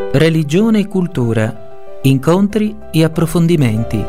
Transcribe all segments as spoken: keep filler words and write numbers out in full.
Religione e cultura, incontri e approfondimenti.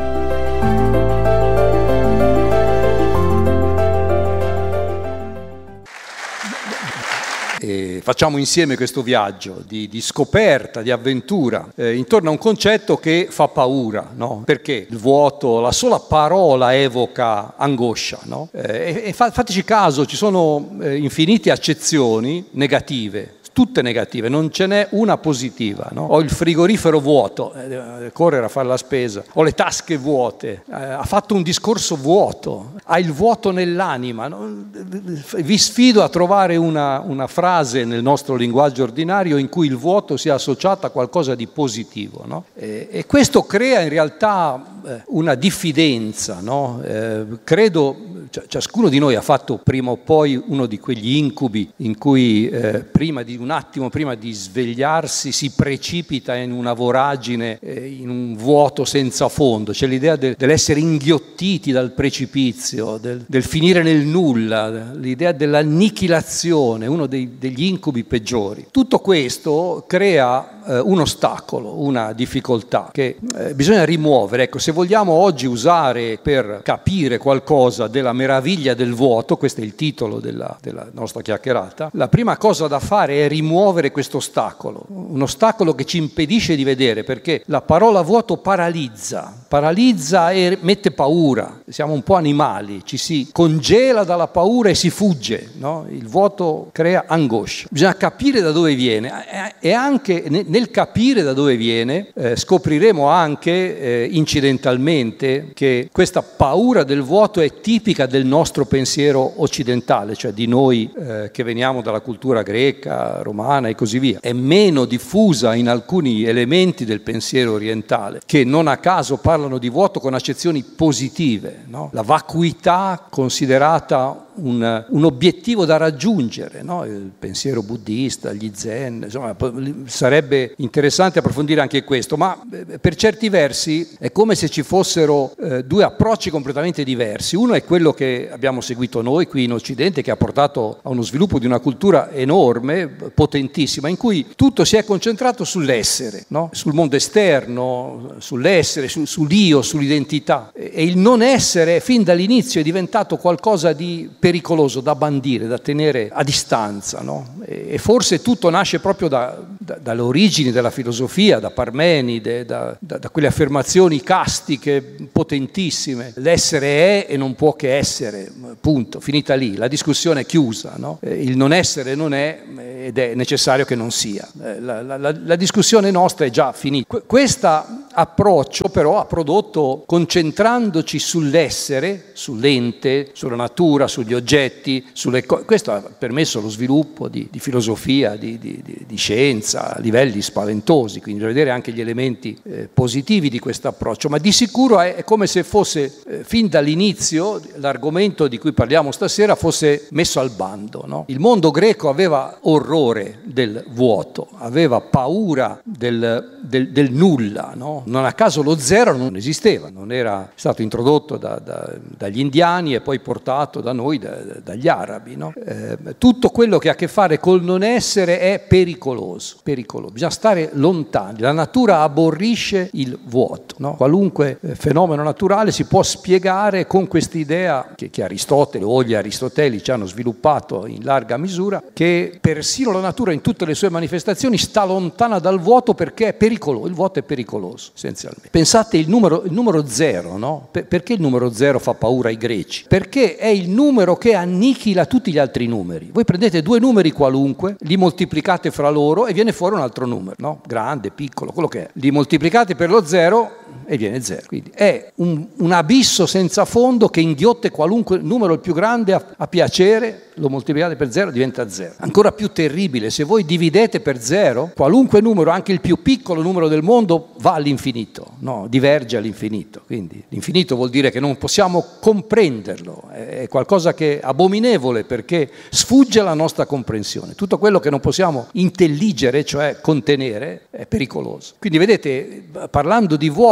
E facciamo insieme questo viaggio di, di scoperta, di avventura, eh, intorno a un concetto che fa paura, no? Perché il vuoto, la sola parola evoca angoscia, no? Eh, e, e fa, fateci caso, ci sono eh, infinite accezioni negative, tutte negative, non ce n'è una positiva, no? Ho il frigorifero vuoto, eh, deve correre a fare la spesa, ho le tasche vuote, eh, ha fatto un discorso vuoto, ha il vuoto nell'anima, no? Vi sfido a trovare una, una frase nel nostro linguaggio ordinario in cui il vuoto sia associato a qualcosa di positivo, no? E, e questo crea in realtà eh, una diffidenza, no? Eh, credo ciascuno di noi ha fatto prima o poi uno di quegli incubi in cui eh, prima di un attimo prima di svegliarsi si precipita in una voragine, eh, in un vuoto senza fondo. C'è l'idea de, dell'essere inghiottiti dal precipizio, del, del finire nel nulla, l'idea dell'annichilazione, uno dei, degli incubi peggiori. Tutto questo crea eh, un ostacolo, una difficoltà che eh, bisogna rimuovere. Ecco, se vogliamo oggi usare per capire qualcosa della meraviglia del vuoto, questo è il titolo della, della nostra chiacchierata, la prima cosa da fare è rimuovere questo ostacolo, un ostacolo che ci impedisce di vedere, perché la parola vuoto paralizza, paralizza e mette paura, siamo un po' animali, ci si congela dalla paura e si fugge, no? Il vuoto crea angoscia, bisogna capire da dove viene e anche nel capire da dove viene eh, scopriremo anche eh, incidentalmente che questa paura del vuoto è tipica del nostro pensiero occidentale, cioè di noi eh, che veniamo dalla cultura greca, romana e così via. È meno diffusa in alcuni elementi del pensiero orientale, che non a caso parlano di vuoto con accezioni positive, no? La vacuità considerata un, un obiettivo da raggiungere, no? Il pensiero buddista, gli zen, insomma, sarebbe interessante approfondire anche questo, ma per certi versi è come se ci fossero eh, due approcci completamente diversi. Uno è quello che abbiamo seguito noi qui in Occidente, che ha portato a uno sviluppo di una cultura enorme, potentissima, in cui tutto si è concentrato sull'essere, no? Sul mondo esterno, sull'essere, su, sull'io, sull'identità. E il non essere fin dall'inizio è diventato qualcosa di pericoloso, da bandire, da tenere a distanza, no? E forse tutto nasce proprio da, da, dalle origini della filosofia, da Parmenide, da, da, da quelle affermazioni castiche potentissime. L'essere è e non può che essere, punto, finita lì, la discussione è chiusa, no? Il non essere non è ed è necessario che non sia. La, la, la, la discussione nostra è già finita. Questo approccio però ha prodotto, concentrandoci sull'essere, sull'ente, sulla natura, sugli oggetti, sulle co- questo ha permesso lo sviluppo di, di filosofia, di, di, di, di scienza a livelli spaventosi, quindi bisogna vedere anche gli elementi eh, positivi di questo approccio, ma di sicuro è, è come se fosse eh, fin dall'inizio l'argomento di cui parliamo stasera fosse messo al bando, no? Il mondo greco aveva orrore del vuoto, aveva paura del, del, del nulla, no? Non a caso lo zero non esisteva, non era stato introdotto da, da, dagli indiani e poi portato da noi, da, dagli arabi, no? Eh, tutto quello che ha a che fare col non essere è pericoloso, pericoloso, bisogna stare lontani, la natura aborrisce il vuoto, no? Qualunque eh, fenomeno naturale si può spiegare con quest'idea che, che Aristotele o gli aristotelici hanno sviluppato in larga misura, che persino la natura in tutte le sue manifestazioni sta lontana dal vuoto perché è pericoloso, il vuoto è pericoloso essenzialmente. Pensate il numero, il numero zero, no? Per, perché il numero zero fa paura ai greci? Perché è il numero che annichila tutti gli altri numeri. Voi prendete due numeri qualunque, li moltiplicate fra loro e viene fuori un altro numero, no? Grande, piccolo, quello che è. Li moltiplicate per lo zero e viene zero. Quindi è un, un abisso senza fondo che inghiotte qualunque numero il più grande a, a piacere, lo moltiplicate per zero, diventa zero. Ancora più terribile, se voi dividete per zero, qualunque numero, anche il più piccolo numero del mondo, va all'infinito, no? Diverge all'infinito. Quindi l'infinito vuol dire che non possiamo comprenderlo, è qualcosa che è abominevole perché sfugge alla nostra comprensione. Tutto quello che non possiamo intelligere, cioè contenere, è pericoloso. Quindi vedete, parlando di vuoto,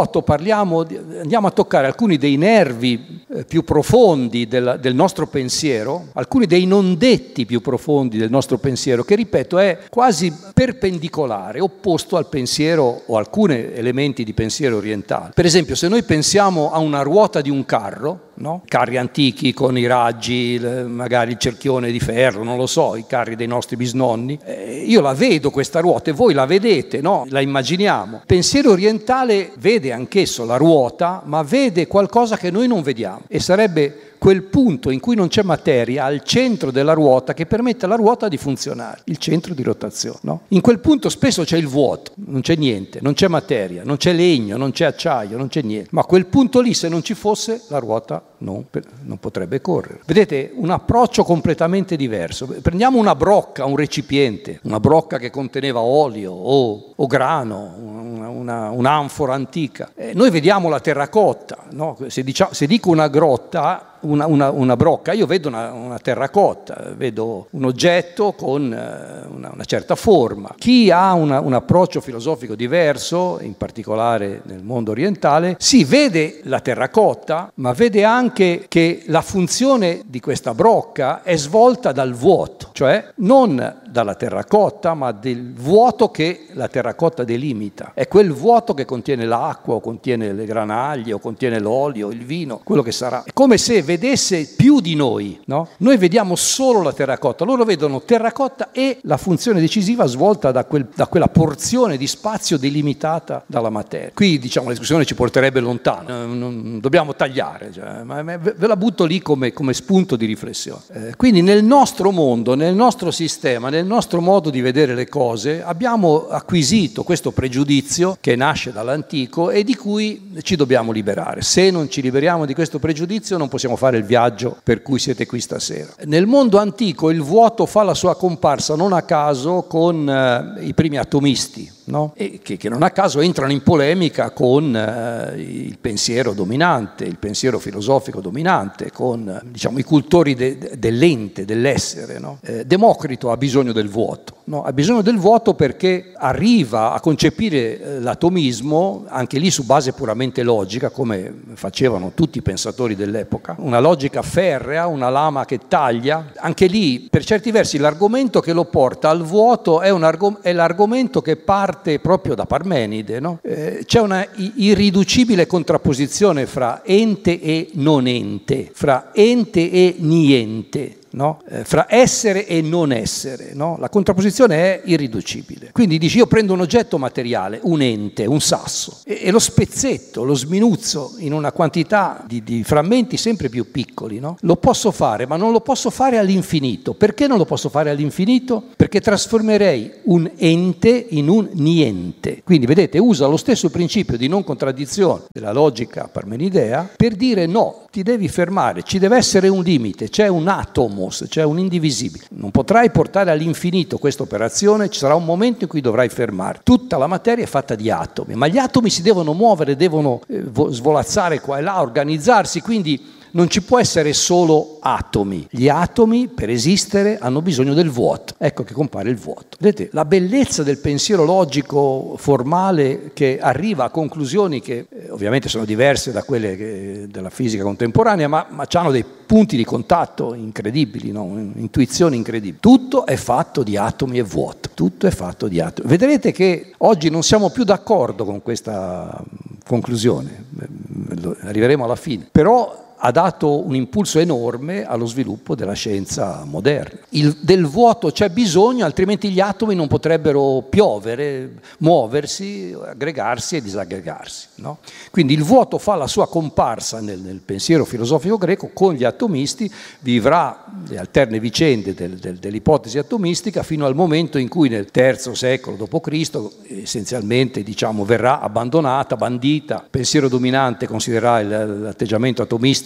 vuoto parliamo, andiamo a toccare alcuni dei nervi eh, più profondi del, del nostro pensiero, alcuni dei non detti più profondi del nostro pensiero, che ripeto è quasi perpendicolare, opposto al pensiero o alcuni elementi di pensiero orientale. Per esempio, se noi pensiamo a una ruota di un carro, no? Carri antichi con i raggi, magari il cerchione di ferro, non lo so, i carri dei nostri bisnonni, eh, io la vedo questa ruota e voi la vedete, no? La immaginiamo. Il pensiero orientale vede anch'esso la ruota, ma vede qualcosa che noi non vediamo, e sarebbe quel punto in cui non c'è materia al centro della ruota che permette alla ruota di funzionare, il centro di rotazione, no? In quel punto spesso c'è il vuoto, non c'è niente, non c'è materia, non c'è legno, non c'è acciaio, non c'è niente, ma quel punto lì, se non ci fosse, la ruota non, non potrebbe correre. Vedete, un approccio completamente diverso. Prendiamo una brocca, un recipiente, una brocca che conteneva olio o, o grano, una, una, un'anfora antica. Eh, noi vediamo la terracotta, no? Se, diciamo, se dico una grotta, Una, una, una brocca, io vedo una, una terracotta, vedo un oggetto con eh, una, una certa forma. Chi ha una, un approccio filosofico diverso, in particolare nel mondo orientale, si vede la terracotta, ma vede anche che la funzione di questa brocca è svolta dal vuoto, cioè non dalla terracotta, ma del vuoto che la terracotta delimita. È quel vuoto che contiene l'acqua, o contiene le granaglie, o contiene l'olio, il vino, quello che sarà. È come se vedesse più di noi, no? Noi vediamo solo la terracotta, loro vedono terracotta e la funzione decisiva svolta da, quel, da quella porzione di spazio delimitata dalla materia. Qui, diciamo, la discussione ci porterebbe lontano, non, non dobbiamo tagliare, cioè, ma ve la butto lì come, come spunto di riflessione. Eh, quindi nel nostro mondo, nel nostro sistema, nel nostro modo di vedere le cose, abbiamo acquisito questo pregiudizio che nasce dall'antico e di cui ci dobbiamo liberare. Se non ci liberiamo di questo pregiudizio non possiamo fare il viaggio per cui siete qui stasera. Nel mondo antico il vuoto fa la sua comparsa non a caso con eh, i primi atomisti, no? E che, che non a caso entrano in polemica con eh, il pensiero dominante, il pensiero filosofico dominante, con eh, diciamo, i cultori de, de, dell'ente, dell'essere, no? eh, Democrito ha bisogno del vuoto, no? Ha bisogno del vuoto perché arriva a concepire eh, l'atomismo, anche lì su base puramente logica, come facevano tutti i pensatori dell'epoca, una logica ferrea, una lama che taglia. Anche lì, per certi versi, l'argomento che lo porta al vuoto è, un argom- è l'argomento che parte proprio da Parmenide, no? Eh, c'è una irriducibile contrapposizione fra ente e non ente, fra ente e niente, no? Eh, fra essere e non essere, no? La contrapposizione è irriducibile. Quindi dici, io prendo un oggetto materiale, un ente, un sasso, e, e lo spezzetto, lo sminuzzo in una quantità di, di frammenti sempre più piccoli, no? Lo posso fare, ma non lo posso fare all'infinito. Perché non lo posso fare all'infinito? Perché trasformerei un ente in un niente. Quindi vedete, usa lo stesso principio di non contraddizione della logica parmenidea per dire no, ti devi fermare, ci deve essere un limite, c'è un atomos, c'è un indivisibile. Non potrai portare all'infinito questa operazione, ci sarà un momento in cui dovrai fermare. Tutta la materia è fatta di atomi, ma gli atomi si devono muovere, devono eh, svolazzare qua e là, organizzarsi, quindi non ci può essere solo atomi. Gli atomi, per esistere, hanno bisogno del vuoto. Ecco che compare il vuoto. Vedete, la bellezza del pensiero logico formale che arriva a conclusioni che eh, ovviamente sono diverse da quelle che, della fisica contemporanea, ma, ma hanno dei punti di contatto incredibili, no? Intuizioni incredibili. Tutto è fatto di atomi e vuoto. Tutto è fatto di atomi. Vedrete che oggi non siamo più d'accordo con questa conclusione. Arriveremo alla fine. Però ha dato un impulso enorme allo sviluppo della scienza moderna. Il, del vuoto c'è bisogno, altrimenti gli atomi non potrebbero piovere, muoversi, aggregarsi e disaggregarsi, no? Quindi il vuoto fa la sua comparsa nel, nel pensiero filosofico greco con gli atomisti, vivrà le alterne vicende del, del, dell'ipotesi atomistica fino al momento in cui nel terzo secolo dopo Cristo essenzialmente diciamo, verrà abbandonata, bandita. Il pensiero dominante considererà il, l'atteggiamento atomistico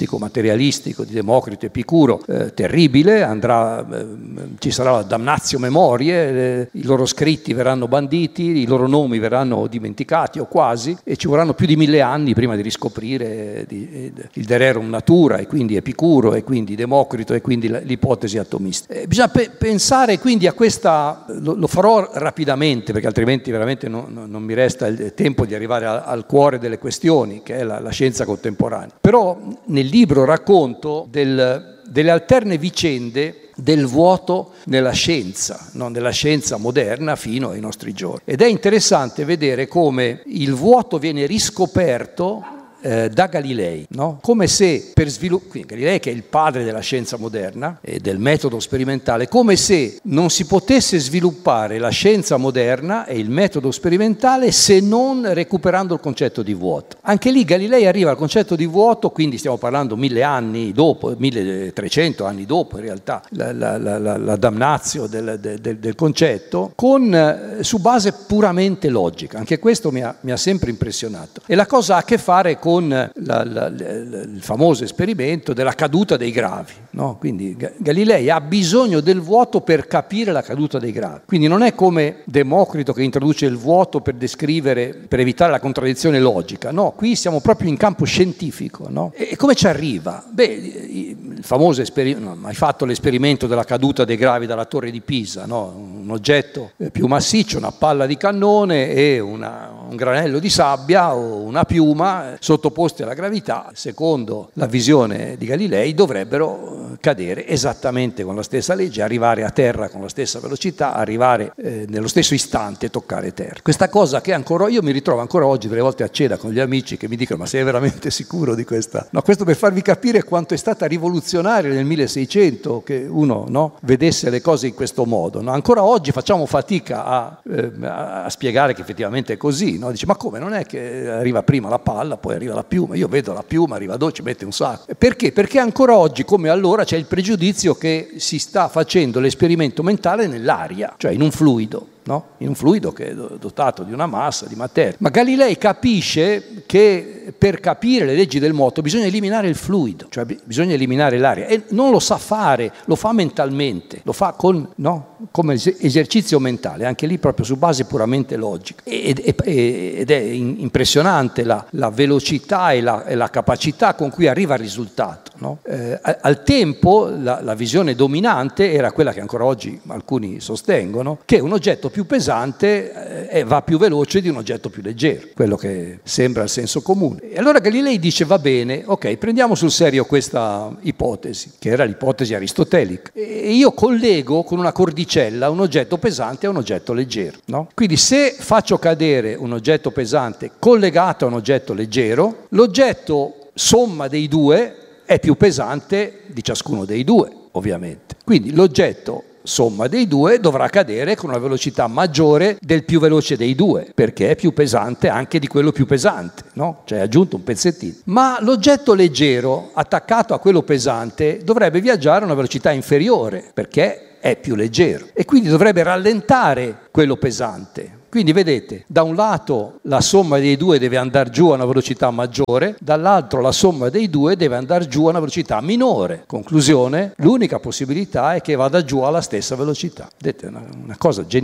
relativistico, materialistico di Democrito e Epicuro, eh, terribile, andrà, eh, ci sarà la damnatio memoriae, eh, i loro scritti verranno banditi, i loro nomi verranno dimenticati o quasi, e ci vorranno più di mille anni prima di riscoprire di, eh, il de rerum natura, e quindi Epicuro, e quindi Democrito, e quindi l'ipotesi atomista. Eh, bisogna pe- pensare quindi a questa, lo, lo farò rapidamente perché altrimenti veramente non, non mi resta il tempo di arrivare a, al cuore delle questioni, che è la, la scienza contemporanea. Però nel libro racconto del, delle alterne vicende del vuoto nella scienza, no? Nella scienza moderna fino ai nostri giorni. Ed è interessante vedere come il vuoto viene riscoperto Eh, da Galilei, no? Come se per sviluppare, Galilei che è il padre della scienza moderna e del metodo sperimentale, come se non si potesse sviluppare la scienza moderna e il metodo sperimentale se non recuperando il concetto di vuoto. Anche lì Galilei arriva al concetto di vuoto, quindi stiamo parlando mille anni dopo, milletrecento anni dopo in realtà, la, la, la, la, la damnatio del, del, del concetto, con, eh, su base puramente logica. Anche questo mi ha, mi ha sempre impressionato. E la cosa ha a che fare con con la, la, la, il famoso esperimento della caduta dei gravi, no? Quindi Galilei ha bisogno del vuoto per capire la caduta dei gravi. Quindi non è come Democrito che introduce il vuoto per descrivere, per evitare la contraddizione logica. No, qui siamo proprio in campo scientifico, no? E, e come ci arriva? Beh, il famoso esperimento, no, hai fatto l'esperimento della caduta dei gravi dalla torre di Pisa, no? Un oggetto più massiccio, una palla di cannone e una, un granello di sabbia o una piuma sottoposti alla gravità, secondo la visione di Galilei, dovrebbero cadere esattamente con la stessa legge, arrivare a terra con la stessa velocità, arrivare eh, nello stesso istante e toccare terra. Questa cosa che ancora io mi ritrovo ancora oggi delle volte a cena con gli amici che mi dicono: ma sei veramente sicuro di questa? No, questo per farvi capire quanto è stata rivoluzionaria nel milleseicento che uno, no, vedesse le cose in questo modo, no? Ancora oggi facciamo fatica a, eh, a spiegare che effettivamente è così, no? Dice: ma come, non è che arriva prima la palla, poi arriva la piuma? Io vedo la piuma, arriva dopo, ci mette un sacco. Perché? Perché ancora oggi, come allora, c'è il pregiudizio che si sta facendo l'esperimento mentale nell'aria, cioè in un fluido, no? In un fluido che è dotato di una massa, di materia. Ma Galilei capisce che per capire le leggi del moto bisogna eliminare il fluido, cioè bisogna eliminare l'aria, e non lo sa fare, lo fa mentalmente, lo fa con, no? Come esercizio mentale, anche lì proprio su base puramente logica. Ed, ed è impressionante la, la velocità e la, e la capacità con cui arriva al risultato, no? Eh, al tempo la, la visione dominante era quella che ancora oggi alcuni sostengono, che un oggetto più pesante eh, va più veloce di un oggetto più leggero, quello che sembra il senso comune. E allora Galilei dice: va bene, ok, prendiamo sul serio questa ipotesi, che era l'ipotesi aristotelica, e io collego con una cordicella un oggetto pesante a un oggetto leggero, no? Quindi se faccio cadere un oggetto pesante collegato a un oggetto leggero, l'oggetto somma dei due è più pesante di ciascuno dei due, ovviamente. Quindi l'oggetto somma dei due dovrà cadere con una velocità maggiore del più veloce dei due, perché è più pesante anche di quello più pesante, no? Cioè aggiunto un pezzettino. Ma l'oggetto leggero attaccato a quello pesante dovrebbe viaggiare a una velocità inferiore, perché è più leggero, e quindi dovrebbe rallentare quello pesante. Quindi vedete, da un lato la somma dei due deve andare giù a una velocità maggiore, dall'altro la somma dei due deve andare giù a una velocità minore. Conclusione, l'unica possibilità è che vada giù alla stessa velocità. Vedete, una, una cosa geniale.